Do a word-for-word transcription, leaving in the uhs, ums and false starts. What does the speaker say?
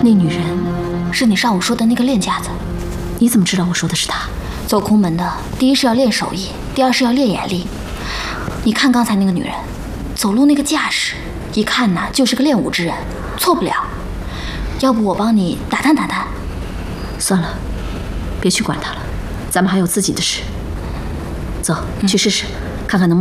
那女人是你上午说的那个练家子。 你怎么知道我说的是她？ 走空门的，第一是要练手艺，第二是要练眼力。你看刚才那个女人，走路那个架势，一看呐就是个练武之人，错不了。要不我帮你打探打探？ 算了，别去管她了，咱们还有自己的事。走，去试试，看看能不能。